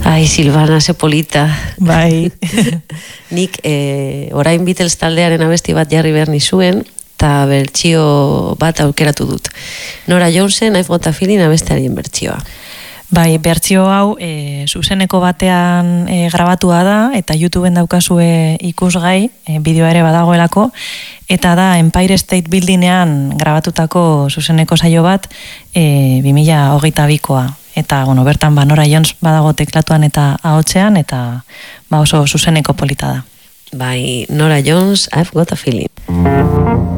Ai, Silvana, ze polita. Bai. Nik orain Beatles taldearen abesti bat jarri behar nizuen, eta bertsio bat aukeratu dut. Nora Jonesen, I've Got a Feeling abestiaren bertsioa. Bai, bertsio hau zuzeneko batean grabatua da, eta YouTubeen daukazue ikusgai, bideoa ere badagoelako, eta da Empire State Buildingean grabatutako zuzeneko saio bat 2022koa. Eta, bueno, bertan Nora Jones badago teklatuan eta ahotsean, eta oso zuzeneko polita da. Bai, Nora Jones, I've Got a Feeling.